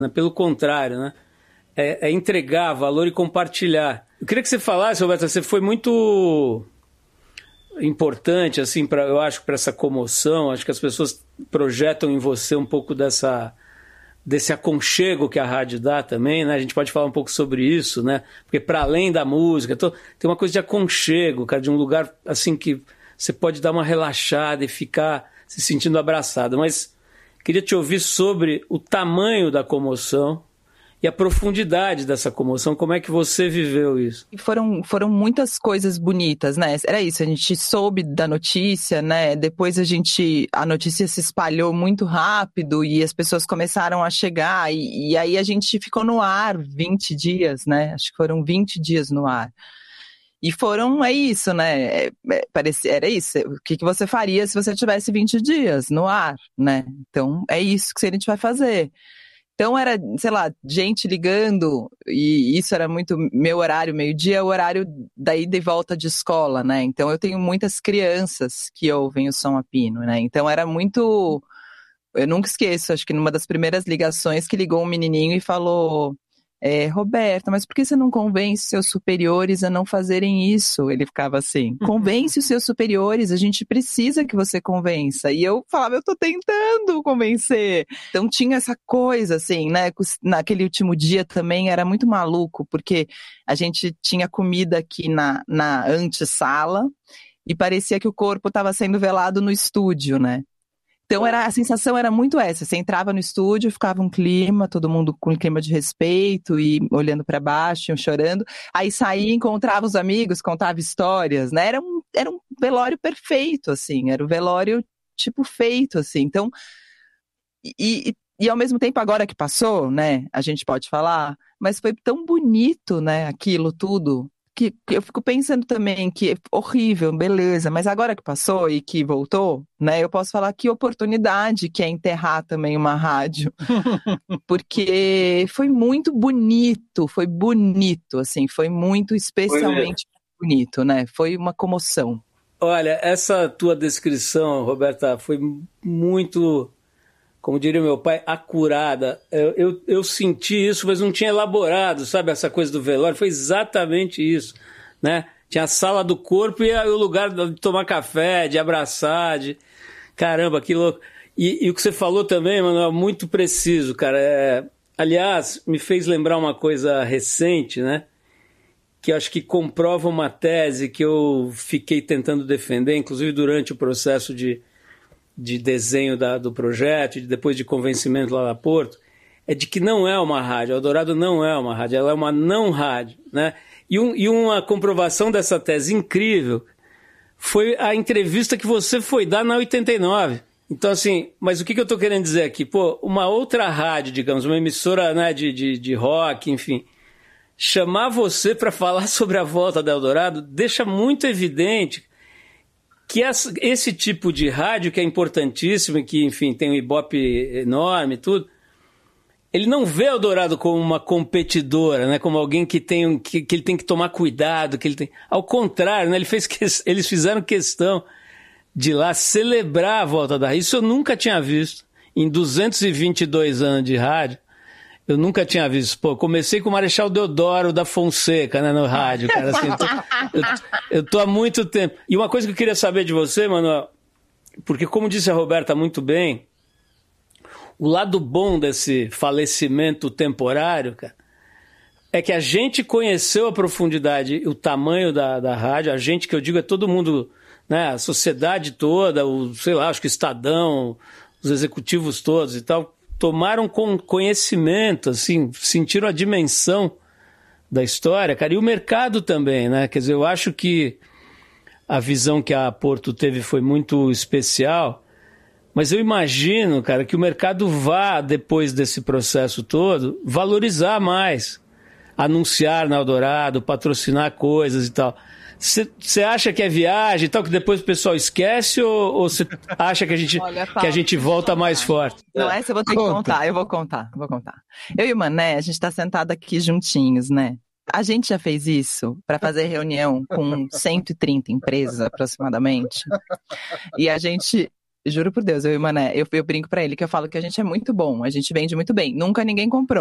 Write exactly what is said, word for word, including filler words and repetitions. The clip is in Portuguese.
Pelo contrário, né? É, é entregar valor e compartilhar. Eu queria que você falasse, Roberta, você foi muito importante, assim, pra, eu acho, para essa comoção. Acho que as pessoas projetam em você um pouco dessa, desse aconchego que a rádio dá também, né? A gente pode falar um pouco sobre isso, né? Porque para além da música, tô, tem uma coisa de aconchego, cara, de um lugar assim que você pode dar uma relaxada e ficar se sentindo abraçado. Mas queria te ouvir sobre o tamanho da comoção e a profundidade dessa comoção. Como é que você viveu isso? Foram, foram muitas coisas bonitas, né? Era isso, a gente soube da notícia, né? Depois a gente, a notícia se espalhou muito rápido e as pessoas começaram a chegar e, e aí a gente ficou no ar vinte dias, né? Acho que foram vinte dias no ar. E foram, é isso, né? É, é, parecia, era isso. O que, que você faria se você tivesse vinte dias no ar, né? Então, é isso que a gente vai fazer. Então era, sei lá, gente ligando, e isso era muito meu horário, meio-dia, o horário da ida e volta de escola, né? Então eu tenho muitas crianças que ouvem o Som a Pino, né? Então era muito... Eu nunca esqueço, acho que numa das primeiras ligações que ligou um menininho e falou... É, Roberta, mas por que você não convence seus superiores a não fazerem isso? Ele ficava assim, convence os seus superiores, a gente precisa que você convença. E eu falava, eu tô tentando convencer. Então tinha essa coisa, assim, né? Naquele último dia também era muito maluco, porque a gente tinha comida aqui na, na antessala e parecia que o corpo estava sendo velado no estúdio, né? Então era, a sensação era muito essa, você entrava no estúdio, ficava um clima, todo mundo com um clima de respeito e olhando para baixo, chorando, aí saía, encontrava os amigos, contava histórias, né? Era um, era um velório perfeito, assim, era um velório tipo feito, assim, então, e, e, e ao mesmo tempo agora que passou, né, a gente pode falar, mas foi tão bonito, né, aquilo tudo, Que, que eu fico pensando também que horrível, beleza, mas agora que passou e que voltou, né, eu posso falar que oportunidade que é enterrar também uma rádio, porque foi muito bonito, foi bonito, assim, foi muito especialmente foi bonito, né, foi uma comoção. Olha, essa tua descrição, Roberta, foi muito, como diria meu pai, acurada. Eu, eu, eu senti isso, mas não tinha elaborado, sabe, essa coisa do velório. Foi exatamente isso, né? Tinha a sala do corpo e o lugar de tomar café, de abraçar, de... Caramba, que louco. E, e o que você falou também, Manuel, é muito preciso, cara. É... Aliás, me fez lembrar uma coisa recente, né? Que eu acho que comprova uma tese que eu fiquei tentando defender, inclusive durante o processo de de desenho da, do projeto, e depois de convencimento lá na Porto, é de que não é uma rádio. A Eldorado não é uma rádio, ela é uma não rádio, né? E, um, e uma comprovação dessa tese incrível foi a entrevista que você foi dar na oitenta e nove. Então, assim, mas o que, que eu estou querendo dizer aqui? Pô, uma outra rádio, digamos, uma emissora, né, de, de, de rock, enfim, chamar você para falar sobre a volta da Eldorado deixa muito evidente que esse tipo de rádio, que é importantíssimo, que, enfim, tem um ibope enorme e tudo, ele não vê o Eldorado como uma competidora, né? Como alguém que, tem, que, que ele tem que tomar cuidado, que ele tem... Ao contrário, né? Ele fez que... eles fizeram questão de lá celebrar a volta da rádio. Isso eu nunca tinha visto. Em duzentos e vinte e dois anos de rádio, eu nunca tinha visto. Pô, comecei com o Marechal Deodoro da Fonseca, né, no rádio, cara. Assim, eu, tô, eu, eu tô há muito tempo. E uma coisa que eu queria saber de você, Manuel, porque como disse a Roberta muito bem, o lado bom desse falecimento temporário, cara, é que a gente conheceu a profundidade e o tamanho da, da rádio. A gente, que eu digo, é todo mundo, né, a sociedade toda, o, sei lá, acho que o Estadão, os executivos todos e tal, tomaram com conhecimento, assim, sentiram a dimensão da história, cara, e o mercado também, né? Quer dizer, eu acho que a visão que a Porto teve foi muito especial, mas eu imagino, cara, que o mercado vá, depois desse processo todo, valorizar mais, anunciar na Eldorado, patrocinar coisas e tal. Você acha que é viagem e tal, que depois o pessoal esquece, ou você acha que a gente, Olha, Paulo, que a gente volta mais forte? Não, essa eu vou ter Conta. que contar, eu vou contar, vou contar. Eu e o Mané, a gente tá sentado aqui juntinhos, né? A gente já fez isso para fazer reunião com cento e trinta empresas aproximadamente. E a gente Juro por Deus, eu e o Mané, eu, eu brinco pra ele que eu falo que a gente é muito bom, a gente vende muito bem. Nunca ninguém comprou.